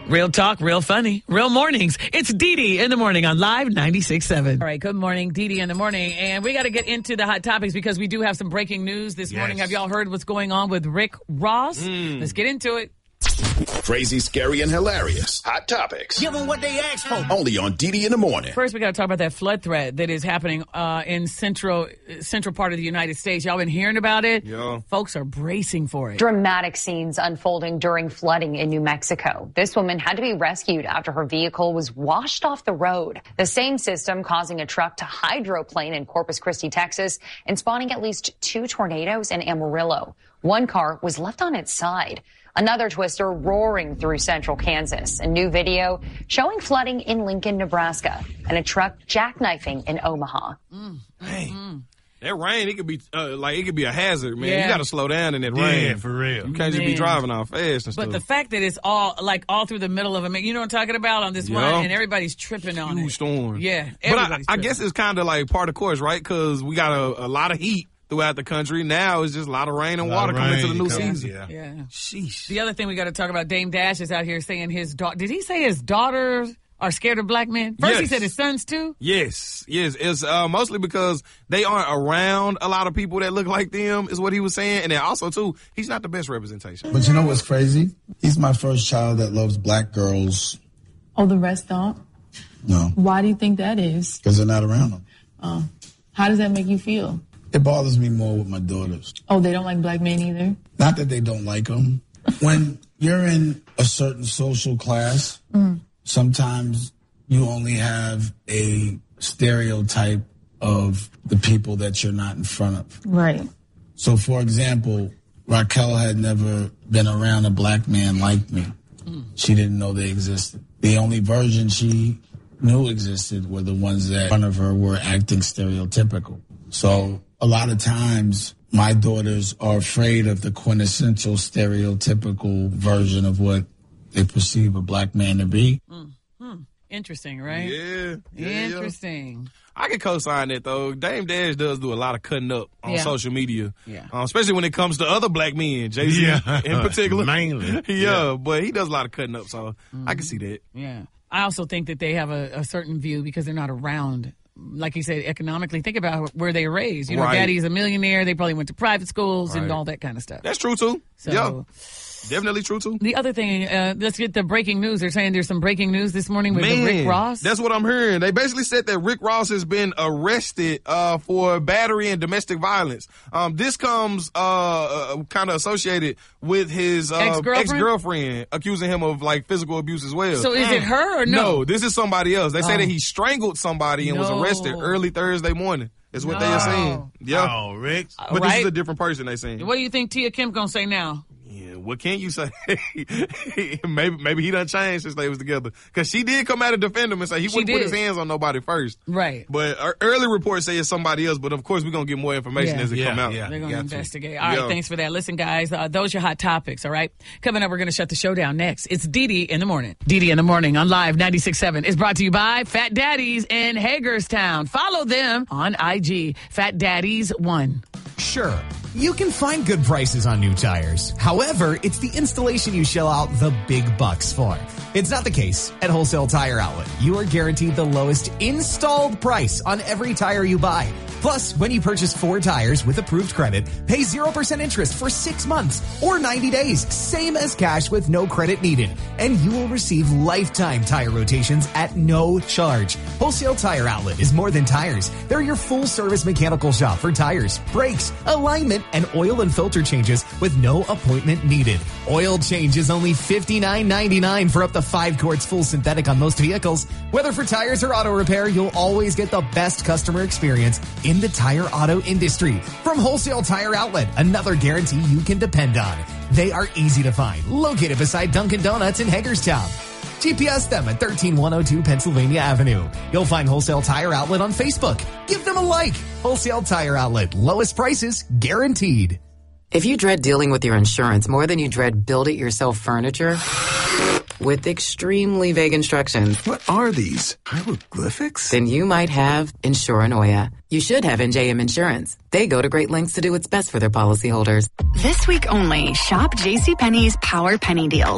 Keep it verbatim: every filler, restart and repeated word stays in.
Real talk, real funny, real mornings. It's Dee Dee in the morning on Live ninety-six point seven. All right, good morning, Dee Dee in the morning. And we got to get into the hot topics because we do have some breaking news this yes. morning. Have y'all heard what's going on with Rick Ross? Mm. Let's get into it. Crazy, scary, and hilarious. Hot topics. Give them what they asked for. Only on Dee Dee in the morning. First, we got to talk about that flood threat that is happening uh, in central central part of the United States. Y'all been hearing about it? Yeah. Folks are bracing for it. Dramatic scenes unfolding during flooding in New Mexico. This woman had to be rescued after her vehicle was washed off the road. The same system causing a truck to hydroplane in Corpus Christi, Texas, and spawning at least two tornadoes in Amarillo. One car was left on its side. Another twister roaring through central Kansas. A new video showing flooding in Lincoln, Nebraska, and a truck jackknifing in Omaha. Mm, hey, mm. that rain, it could be uh, like it could be a hazard, man. Yeah. You got to slow down in that yeah, rain. Yeah, for real. You can't just man. be driving off fast and stuff. But the fact that it's all like all through the middle of it, you know what I'm talking about on this yeah. one, and everybody's tripping on Huge it. storm. Yeah, but I, I guess it's kind of like part of the course, right? Because we got a, a lot of heat throughout the country. Now it's just a lot of rain and water coming into the new coming, season. Yeah. yeah. Sheesh. The other thing we got to talk about, Dame Dash is out here saying his daughter, did he say his daughters are scared of black men? First yes. he said his sons too? Yes, yes. It's uh, mostly because they aren't around a lot of people that look like them is what he was saying. And then also too, he's not the best representation. But you know what's crazy? He's my first child that loves black girls. Oh, the rest don't? No. Why do you think that is? Because they're not around them. Oh. How does that make you feel? It bothers me more with my daughters. Oh, they don't like black men either? Not that they don't like them. When you're in a certain social class, mm. sometimes you only have a stereotype of the people that you're not in front of. Right. So, for example, Raquel had never been around a black man like me. Mm. She didn't know they existed. The only version she knew existed were the ones that in front of her were acting stereotypical. So a lot of times my daughters are afraid of the quintessential stereotypical version of what they perceive a black man to be. Mm-hmm. Interesting, right? Yeah. yeah Interesting. Yeah. I can co-sign that, though. Dame Dash does do a lot of cutting up on yeah. social media, yeah. uh, especially when it comes to other black men, Jay-Z yeah. in particular. Mainly. yeah, yeah, but he does a lot of cutting up, so mm-hmm. I can see that. Yeah. I also think that they have a, a certain view because they're not around. Like you said, economically, think about where they were raised. You know, right. Daddy's a millionaire. They probably went to private schools right. and all that kind of stuff. That's true, too. So, yeah. Definitely true, too. The other thing, uh, let's get the breaking news. They're saying there's some breaking news this morning with Man, Rick Ross. That's what I'm hearing. They basically said that Rick Ross has been arrested uh, for battery and domestic violence. Um, this comes uh, uh, kind of associated with his uh, ex-girlfriend? ex-girlfriend, accusing him of like physical abuse as well. So is mm. it her or no? No, this is somebody else. They say oh. that he strangled somebody and no. was arrested early Thursday morning. Is what no. they are saying. Yeah. Oh, Rick. But right? this is a different person they saying. What do you think Tia Kim gonna say now? What can you say? maybe maybe he done changed since they was together. Because she did come out and defend him and say he she wouldn't did. put his hands on nobody first. Right. But our early reports say it's somebody else. But, of course, we're going to get more information yeah. as it yeah, come out. Yeah, They're going to investigate. To. All right, yeah. thanks for that. Listen, guys, uh, those are your hot topics, all right? Coming up, we're going to shut the show down next. It's Dee Dee in the morning. Dee Dee in the morning on Live ninety-six point seven is brought to you by Fat Daddies in Hagerstown. Follow them on I G, Fat Daddies one. Sure, you can find good prices on new tires. However, it's the installation you shell out the big bucks for. It's not the case at Wholesale Tire Outlet. You are guaranteed the lowest installed price on every tire you buy. Plus, when you purchase four tires with approved credit, pay zero percent interest for six months or ninety days, same as cash with no credit needed. And you will receive lifetime tire rotations at no charge. Wholesale Tire Outlet is more than tires. They're your full-service mechanical shop for tires, brakes, alignment, and oil and filter changes with no appointment needed. Oil change is only fifty-nine ninety-nine for up to five quarts full synthetic on most vehicles. Whether for tires or auto repair, you'll always get the best customer experience in the tire auto industry. From Wholesale Tire Outlet, another guarantee you can depend on. They are easy to find, located beside Dunkin' Donuts in Hagerstown. G P S them at one three one oh two Pennsylvania Avenue. You'll find Wholesale Tire Outlet on Facebook. Give them a like. Wholesale Tire Outlet. Lowest prices guaranteed. If you dread dealing with your insurance more than you dread build-it-yourself furniture with extremely vague instructions. What are these? Hieroglyphics? Then you might have Insuranoia. You should have N J M Insurance. They go to great lengths to do what's best for their policyholders. This week only, shop JCPenney's Power Penny Deals.